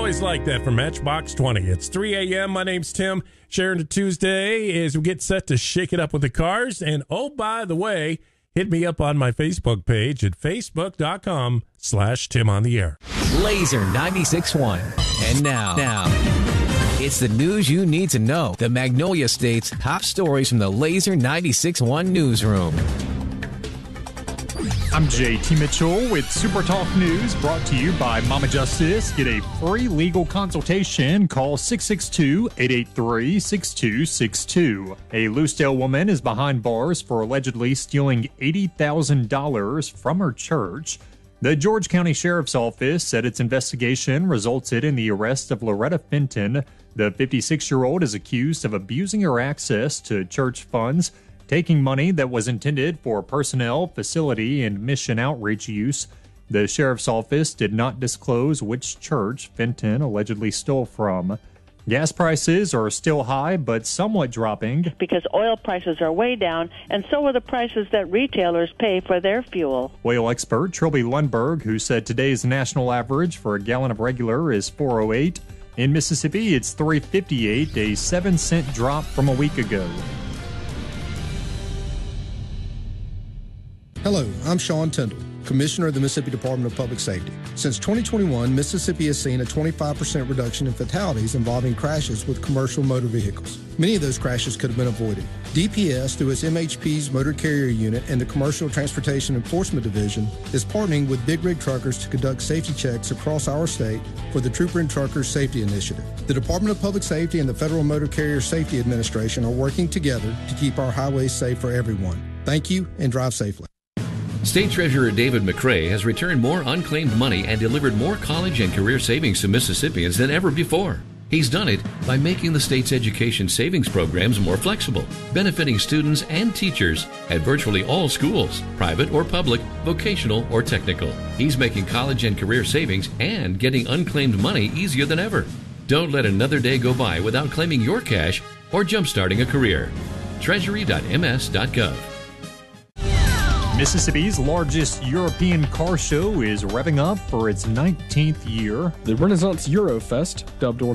always like that from Matchbox 20. It's 3 a.m. My name's Tim. Sharing a Tuesday as we get set to shake it up with the cars. And oh, by the way, hit me up on my Facebook page at facebook.com/Tim on the Air. Laser 96.1. And now, it's the news you need to know. The Magnolia State's top stories from the Laser 96.1 newsroom. I'm JT Mitchell with Super Talk News, brought to you by Mama Justice. Get a free legal consultation. Call 662-883-6262. A Lucedale woman is behind bars for allegedly stealing $80,000 from her church. The George County Sheriff's Office said its investigation resulted in the arrest of Loretta Fenton. The 56-year-old is accused of abusing her access to church funds, taking money that was intended for personnel, facility, and mission outreach use. The sheriff's office did not disclose which church Fenton allegedly stole from. Gas prices are still high, but somewhat dropping. Because oil prices are way down, and so are the prices that retailers pay for their fuel. Oil expert Trilby Lundberg, who said today's national average for a gallon of regular is $4.08. In Mississippi, it's $3.58, a 7-cent drop from a week ago. Hello, I'm Sean Tyndall, Commissioner of the Mississippi Department of Public Safety. Since 2021, Mississippi has seen a 25% reduction in fatalities involving crashes with commercial motor vehicles. Many of those crashes could have been avoided. DPS, through its MHP's Motor Carrier Unit and the Commercial Transportation Enforcement Division, is partnering with Big Rig Truckers to conduct safety checks across our state for the Trooper and Truckers Safety Initiative. The Department of Public Safety and the Federal Motor Carrier Safety Administration are working together to keep our highways safe for everyone. Thank you, and drive safely. State Treasurer David McRae has returned more unclaimed money and delivered more college and career savings to Mississippians than ever before. He's done it by making the state's education savings programs more flexible, benefiting students and teachers at virtually all schools, private or public, vocational or technical. He's making college and career savings and getting unclaimed money easier than ever. Don't let another day go by without claiming your cash or jumpstarting a career. Treasury.ms.gov. Mississippi's largest European car show is revving up for its 19th year. The Renaissance Eurofest, dubbed one